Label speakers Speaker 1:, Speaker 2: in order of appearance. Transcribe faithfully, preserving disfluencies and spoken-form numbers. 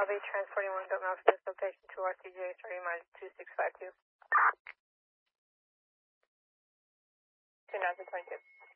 Speaker 1: Lobby, Trans forty-one, don't know for this location to R C J, starting mileage two six five two. two nine twenty-two.